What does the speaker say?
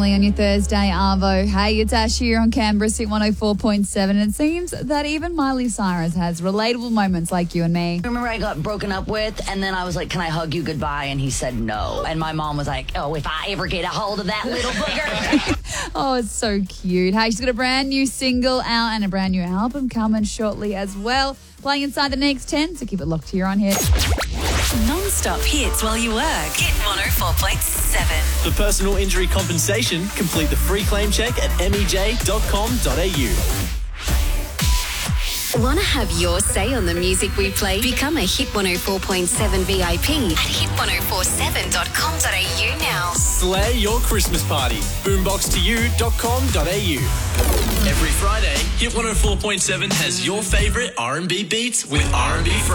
On your Thursday, Arvo. Hey, it's Ash here on Canberra's Hit 104.7. And it seems that even Miley Cyrus has relatable moments like you and me. I remember I got broken up with, and then I was like, can I hug you goodbye? And he said no. And my mom was like, oh, if I ever get a hold of that little booger. Oh, it's so cute. Hey, she's got a brand new single out and a brand new album coming shortly as well. Playing inside the next 10, so keep it locked here on Hit. Non-stop hits while you work. Hit 104.7. For personal injury compensation, complete the free claim check at mej.com.au. Want to have your say on the music we play? Become a Hit 104.7 VIP at hit1047.com.au now. Slay your Christmas party. Boombox2u.com.au. Every Friday, Hit 104.7 has your favourite R&B beats with R&B